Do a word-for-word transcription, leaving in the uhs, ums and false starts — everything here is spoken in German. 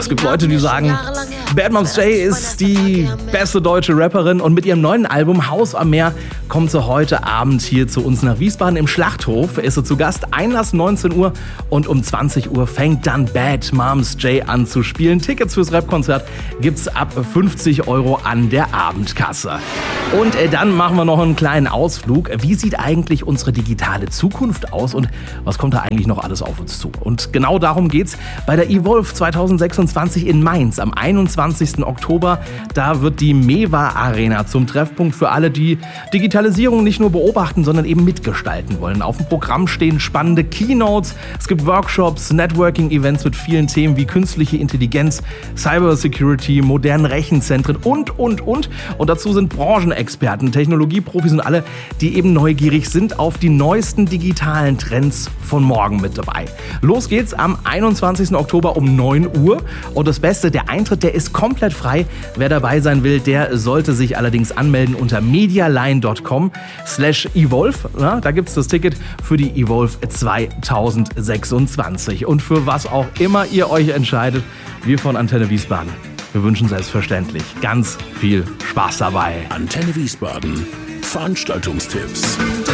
Es gibt Leute, die sagen, Bad Moms J ist die beste deutsche Rapperin und mit ihrem neuen Album Haus am Meer kommt sie heute Abend hier zu uns nach Wiesbaden im Schlachthof. Ist sie zu Gast, Einlass neunzehn Uhr und um zwanzig Uhr fängt dann Bad Moms J an zu spielen. Tickets fürs Rap-Konzert gibt's ab fünfzig Euro an der Abendkasse. Und äh, dann machen wir noch einen kleinen Ausflug. Wie sieht eigentlich unsere digitale Zukunft aus und was kommt da eigentlich noch alles auf uns zu? Und genau darum geht's bei der Evolve zwanzig sechsundzwanzig in Mainz am einundzwanzigsten Oktober. Da wird die Mewa Arena zum Treffpunkt für alle, die Digitalisierung nicht nur beobachten, sondern eben mitgestalten wollen. Auf dem Programm stehen spannende Keynotes, es gibt Workshops, Networking-Events mit vielen Themen wie künstliche Intelligenz, Cybersecurity, modernen Rechenzentren und, und, und. Und dazu sind Branchenexperten, Technologieprofis und alle, die eben neugierig sind auf die neuesten digitalen Trends von morgen mit dabei. Los geht's am einundzwanzigsten Oktober um neun Uhr. Und das Beste, der Eintritt, der ist komplett frei. Wer dabei sein will, der sollte sich allerdings anmelden unter medialine.com slash evolve. Ja, da gibt's das Ticket für die Evolve zwanzig sechsundzwanzig. Und für was auch immer ihr euch entscheidet, wir von Antenne Wiesbaden, wir wünschen selbstverständlich ganz viel Spaß dabei. Antenne Wiesbaden. Veranstaltungstipps.